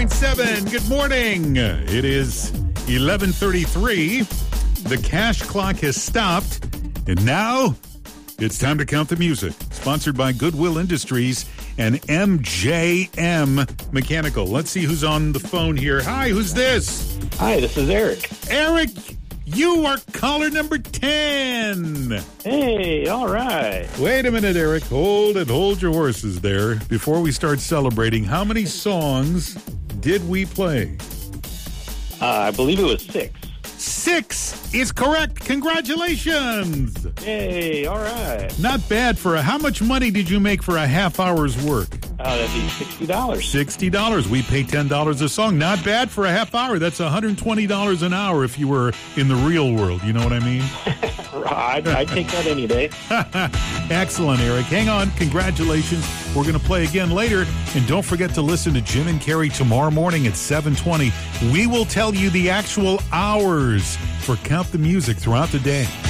98.7. Good morning. It is 11:33. The cash clock has stopped. And now it's time to count the music. Sponsored by Goodwill Industries and MJM Mechanical. Let's see who's on the phone here. Hi, who's this? Hi, this is Eric. Eric, you are caller number 10. Hey, all right. Wait a minute, Eric. Hold your horses there. Before we start celebrating, how many songs did we play? I believe it was 6. 6 is correct. Congratulations. Hey, all right. Not bad how much money did you make for a half hour's work? That'd be $60. $60. We pay $10 a song. Not bad for a half hour. That's $120 an hour if you were in the real world. You know what I mean? I'd take that any day. Excellent, Eric. Hang on. Congratulations. We're going to play again later. And don't forget to listen to Jim and Carrie tomorrow morning at 7:20. We will tell you the actual hours for Count the Music throughout the day.